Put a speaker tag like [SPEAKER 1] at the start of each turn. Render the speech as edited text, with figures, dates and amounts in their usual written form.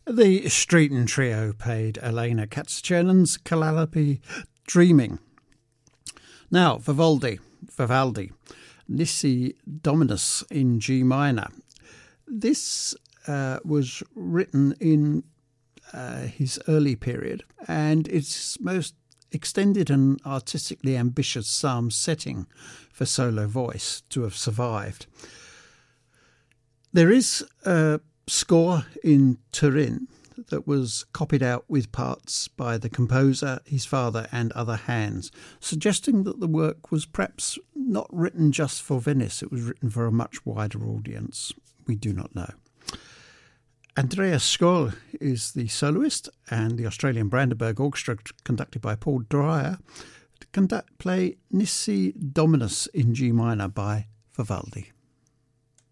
[SPEAKER 1] The Streeton Trio played Elena Katzacernon's Calliope Dreaming. Now, Vivaldi, Nisi Dominus in G minor. This was written in his early period, and it's most extended and artistically ambitious psalm setting for solo voice to have survived. There is a score in Turin that was copied out with parts by the composer, his father and other hands, suggesting that the work was perhaps not written just for Venice, it was written for a much wider audience. We do not know. Andreas Scholl is the soloist, and the Australian Brandenburg Orchestra, conducted by Paul Dreyer, play Nisi Dominus in G minor by Vivaldi.